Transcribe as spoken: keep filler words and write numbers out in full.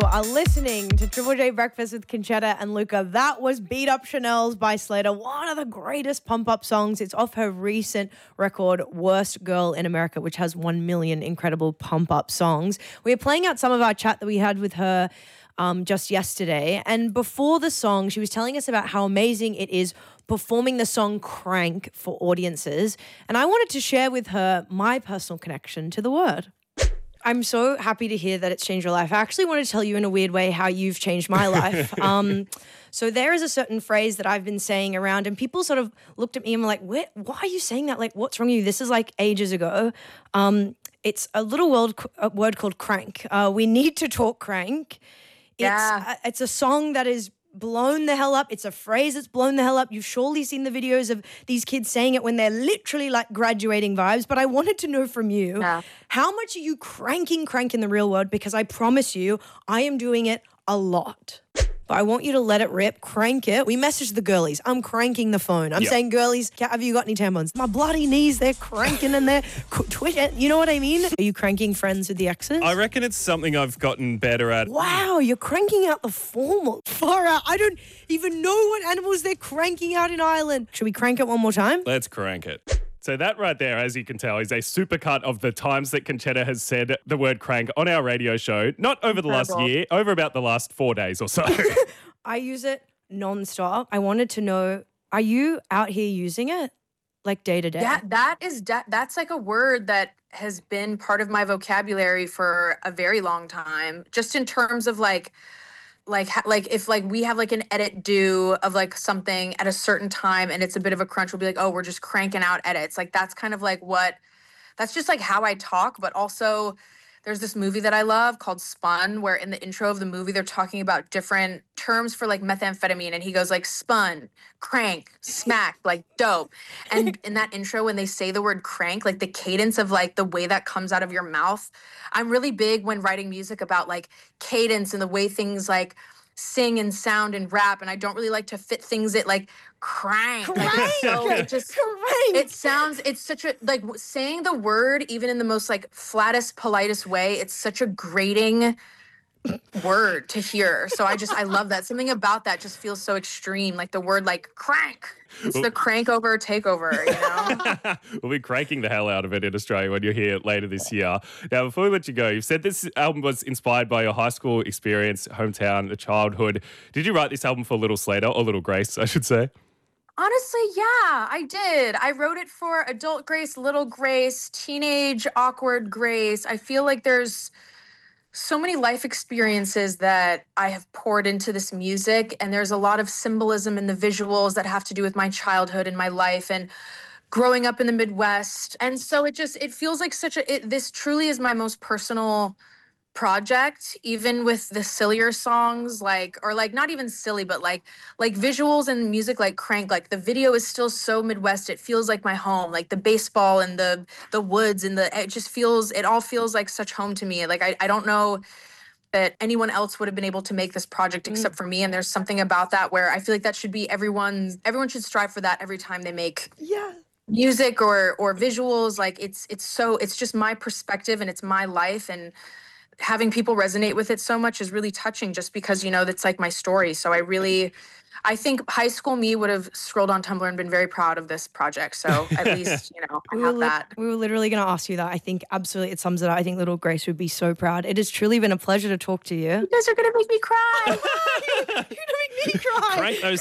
are listening to Triple J Breakfast with Conchetta and Luca. That was Beat Up Chanel's by Slater, one of the greatest pump-up songs. It's off her recent record, Worst Girl in America, which has one million incredible pump-up songs. We are playing out some of our chat that we had with her um, just yesterday. And before the song, she was telling us about how amazing it is performing the song Crank for audiences. And I wanted to share with her my personal connection to the word. I'm so happy to hear that it's changed your life. I actually want to tell you in a weird way how you've changed my life. um, so there is a certain phrase that I've been saying around, and people sort of looked at me and were like, "Where, why are you saying that? Like, what's wrong with you?" This is like ages ago. Um, it's a little word, a word called crank. Uh, we need to talk crank. It's, Yeah. uh, it's a song that is blown the hell up. It's a phrase that's blown the hell up. You've surely seen the videos of these kids saying it when they're literally like graduating vibes. But I wanted to know from you, Yeah. how much are you cranking crank in the real world? Because I promise you, I am doing it a lot. But I want you to let it rip, crank it. We messaged the girlies. I'm cranking the phone. I'm Yeah. saying, girlies, have you got any tampons? My bloody knees, they're cranking and they're twitching. You know what I mean? Are you cranking friends with the exes? I reckon it's something I've gotten better at. Wow, you're cranking out the formal. Far out. I don't even know what animals they're cranking out in Ireland. Should we crank it one more time? Let's crank it. So that right there, as you can tell, is a supercut of the times that Conchetta has said the word crank on our radio show, not over the last Incredible. year, over about the last four days or so. I use it nonstop. I wanted to know, are you out here using it like day to day? Yeah, that is de- that's like a word that has been part of my vocabulary for a very long time. Just in terms of like, like, ha- like if like we have like an edit due of like something at a certain time and it's a bit of a crunch, we'll be like, oh, we're just cranking out edits. Like that's kind of like what, that's just like how I talk. But also, there's this movie that I love called Spun, where in the intro of the movie, they're talking about different terms for like methamphetamine. And he goes like spun, crank, smack, like dope. And in that intro, when they say the word crank, like the cadence of like the way that comes out of your mouth, I'm really big when writing music about like cadence and the way things like sing and sound and rap. And I don't really like to fit things at like crank. Like, it's so it just, Crank. it sounds, it's such a, like w- saying the word, even in the most like flattest, politest way, it's such a grating word to hear. So I just, I love that. Something about that just feels so extreme. Like the word like crank. It's the crank over takeover, you know? We'll be cranking the hell out of it in Australia when you're here later this year. Now, before we let you go, you've said this album was inspired by your high school experience, hometown, childhood. Did you write this album for Little Slater or Little Grace, I should say? Honestly, yeah, I did. I wrote it for adult Grace, little Grace, teenage awkward Grace. I feel like there's so many life experiences that I have poured into this music, and there's a lot of symbolism in the visuals that have to do with my childhood and my life and growing up in the Midwest. And so it just, it feels like such a, it, this truly is my most personal project, even with the sillier songs, like, or like not even silly, but like, like visuals and music like Crank, like the video is still so Midwest. It feels like my home, like the baseball and the, the woods and the, it just feels, it all feels like such home to me. Like, I, I don't know that anyone else would have been able to make this project except for me. And there's something about that where I feel like that should be everyone's, everyone should strive for that every time they make Yeah. music or, or visuals. Like it's, it's so, it's just my perspective and it's my life, and having people resonate with it so much is really touching, just because, you know, that's like my story. So I really, I think high school me would have scrolled on Tumblr and been very proud of this project. So at least, you know, I We were, have li- that. we were literally going to ask you that. I think absolutely it sums it up. I think little Grace would be so proud. It has truly been a pleasure to talk to you. You guys are going to make me cry. You're going to make me cry. Crank those